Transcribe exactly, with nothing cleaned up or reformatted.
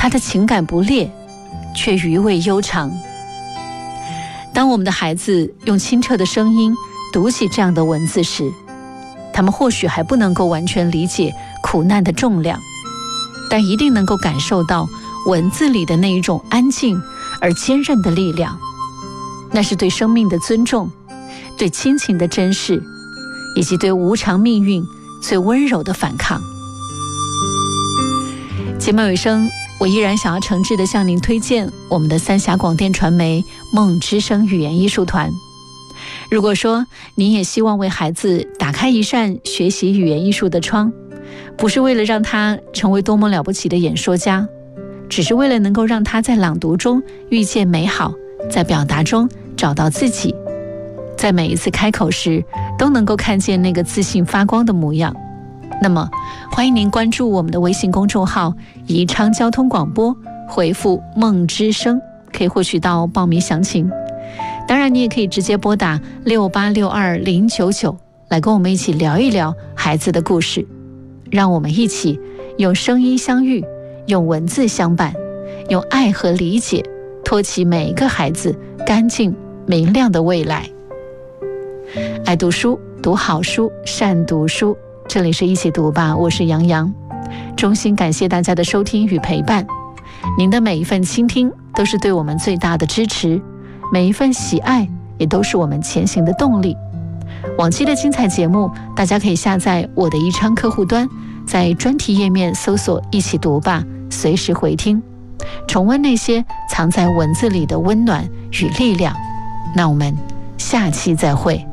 他的情感不烈，却余味悠长。当我们的孩子用清澈的声音读起这样的文字时，他们或许还不能够完全理解苦难的重量，但一定能够感受到文字里的那一种安静而坚韧的力量。那是对生命的尊重，对亲情的珍视，以及对无常命运最温柔的反抗。节目尾声，我依然想要诚挚地向您推荐我们的三峡广电传媒梦之声语言艺术团。如果说您也希望为孩子打开一扇学习语言艺术的窗，不是为了让他成为多么了不起的演说家，只是为了能够让他在朗读中遇见美好，在表达中找到自己，在每一次开口时都能够看见那个自信发光的模样，那么欢迎您关注我们的微信公众号宜昌交通广播，回复梦之声可以获取到报名详情。当然你也可以直接拨打六八六二零九九来跟我们一起聊一聊孩子的故事，让我们一起用声音相遇，用文字相伴，用爱和理解托起每一个孩子干净明亮的未来。爱读书，读好书，善读书，这里是一起读吧，我是杨洋。衷心感谢大家的收听与陪伴，您的每一份倾听都是对我们最大的支持，每一份喜爱也都是我们前行的动力。往期的精彩节目大家可以下载我的宜昌客户端，在专题页面搜索一起读吧，随时回听，重温那些藏在文字里的温暖与力量。那我们下期再会。